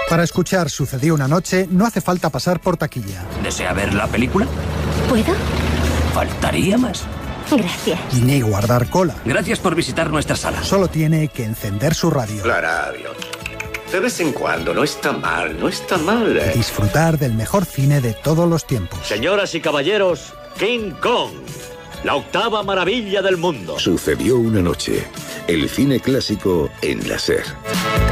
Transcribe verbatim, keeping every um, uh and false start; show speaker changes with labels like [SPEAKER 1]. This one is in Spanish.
[SPEAKER 1] Para escuchar Sucedió una noche, no hace falta pasar por taquilla.
[SPEAKER 2] ¿Desea ver la película?
[SPEAKER 3] ¿Puedo?
[SPEAKER 2] Faltaría más.
[SPEAKER 3] Gracias.
[SPEAKER 1] Y ni guardar cola.
[SPEAKER 2] Gracias por visitar nuestra sala.
[SPEAKER 1] Solo tiene que encender su radio.
[SPEAKER 4] La radio. De vez en cuando, no está mal, no está mal. ¿eh?
[SPEAKER 1] Y disfrutar del mejor cine de todos los tiempos.
[SPEAKER 5] Señoras y caballeros, King Kong, la octava maravilla del mundo.
[SPEAKER 6] Sucedió una noche. El cine clásico en la SER.